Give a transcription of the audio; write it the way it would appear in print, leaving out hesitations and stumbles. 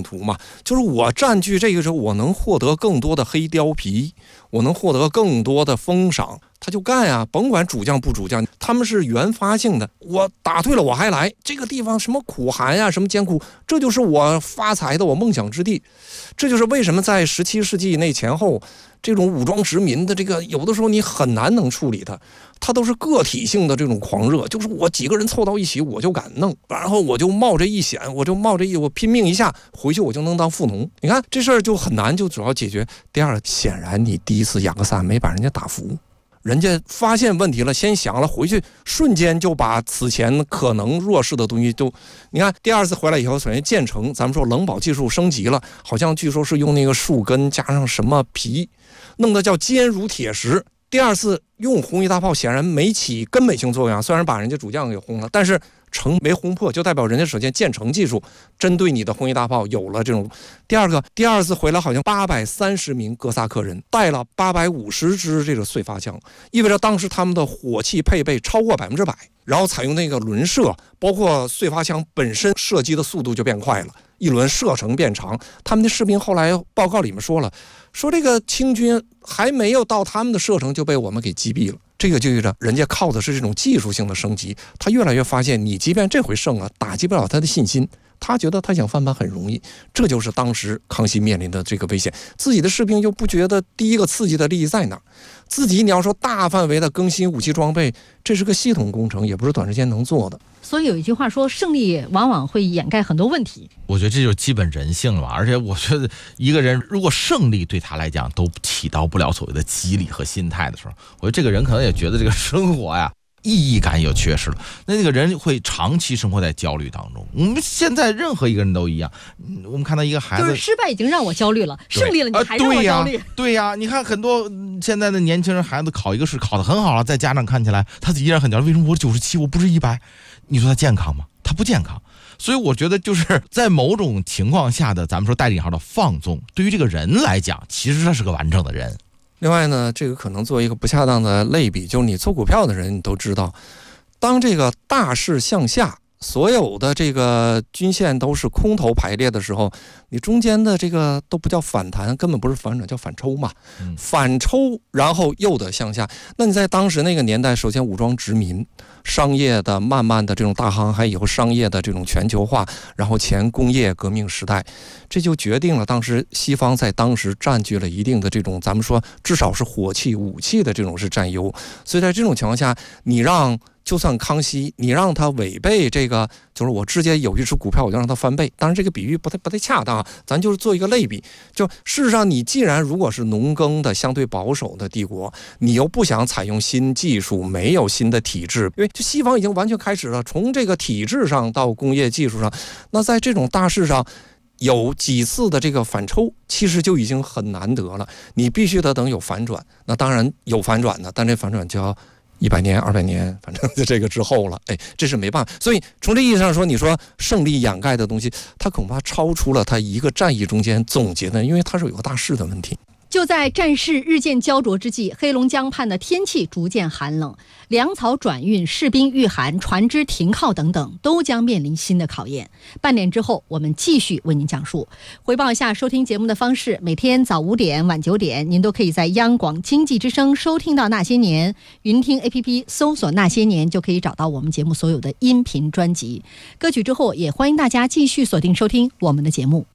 用途嘛，就是我占据这个时候，我能获得更多的黑貂皮，我能获得更多的封赏，他就干呀，甭管主将不主将，他们是原发性的，我打退了我还来，这个地方什么苦寒呀，什么艰苦，这就是我发财的我梦想之地。这就是为什么在17世纪那前后，这种武装殖民的这个有的时候你很难能处理它都是个体性的这种狂热，就是我几个人凑到一起我就敢弄，然后我就冒着一险，我拼命一下回去我就能当富农。你看这事儿就很难，就主要解决。第二，显然你第一次雅各萨没把人家打服，人家发现问题了，先想了，回去瞬间就把此前可能弱势的东西都，你看第二次回来以后，首先建成，咱们说冷保技术升级了，好像据说是用那个树根加上什么皮，弄得叫坚如铁石。第二次用红衣大炮显然没起根本性作用，虽然把人家主将给轰了，但是城没轰破，就代表人家首先建成技术针对你的红衣大炮有了这种。第二次回来好像830名哥萨克人带了850支这个燧发枪，意味着当时他们的火器配备超过100%，然后采用那个轮射，包括燧发枪本身射击的速度就变快了，一轮射程变长。他们的士兵后来报告里面说了，说这个清军还没有到他们的射程就被我们给击毙了。这个就意味着人家靠的是这种技术性的升级，他越来越发现你即便这回胜了，打击不了他的信心，他觉得他想翻盘很容易。这就是当时康熙面临的这个危险，自己的士兵又不觉得第一个刺激的利益在哪儿，自己你要说大范围的更新武器装备，这是个系统工程，也不是短时间能做的。 所以有一句话说，胜利往往会掩盖很多问题。 我觉得这就是基本人性了吧。而且我觉得一个人如果胜利对他来讲都起到不了所谓的激励和心态的时候，我觉得这个人可能也觉得这个生活呀意义感也缺失了，那个人会长期生活在焦虑当中。我们现在任何一个人都一样，我们看到一个孩子， 就是失败已经让我焦虑了，胜利了你还让我焦虑。 对呀，你看很多现在的年轻人孩子考一个试考得很好了，在家长看起来他依然很焦虑，为什么我97我不是100？你说他健康吗？他不健康。所以我觉得就是在某种情况下的咱们说带引号的放纵，对于这个人来讲其实他是个完整的人。 另外呢，这个可能做一个不恰当的类比，就是你做股票的人你都知道，当这个大势向下，所有的这个均线都是空头排列的时候，你中间的这个都不叫反弹，根本不是反转，叫反抽嘛。反抽然后又得向下。那你在当时那个年代，首先武装殖民，商业的慢慢的这种大航海以后，商业的这种全球化，然后前工业革命时代，这就决定了当时西方在当时占据了一定的这种咱们说至少是火器武器的这种是占优。所以在这种情况下，你让就算康熙，你让他违背这个，就是我直接有一只股票我就让他翻倍，当然这个比喻不太恰当啊，咱就是做一个类比。就事实上你既然如果是农耕的相对保守的帝国，你又不想采用新技术，没有新的体制，因为就西方已经完全开始了，从这个体制上到工业技术上，那在这种大势上有几次的这个反抽，其实就已经很难得了，你必须得等有反转。那当然有反转的，但这反转就要100年200年，反正在这个之后了，这是没办法。所以从这意义上说，你说胜利掩盖的东西，它恐怕超出了它一个战役中间总结的，因为它是有个大势的问题。 就在战事日渐焦灼之际，黑龙江畔的天气逐渐寒冷，粮草转运、士兵御寒、船只停靠等等，都将面临新的考验。半点之后，我们继续为您讲述。回报一下收听节目的方式：每天早5点、晚9点，您都可以在央广经济之声收听到《那些年》，云听 APP 搜索《那些年》就可以找到我们节目所有的音频专辑。歌曲之后，也欢迎大家继续锁定收听我们的节目。